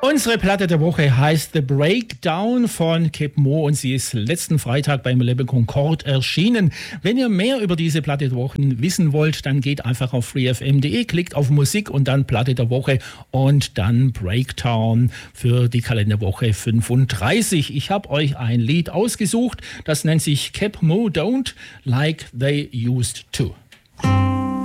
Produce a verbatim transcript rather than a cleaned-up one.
Unsere Platte der Woche heißt The Breakdown von Keb' Mo' und sie ist letzten Freitag beim Label Concord erschienen. Wenn ihr mehr über diese Platte der Woche wissen wollt, dann geht einfach auf free f m punkt d e, klickt auf Musik und dann Platte der Woche und dann Breakdown für die Kalenderwoche fünfunddreißig. Ich habe euch ein Lied ausgesucht, das nennt sich Keb' Mo' Don't Like They Used To.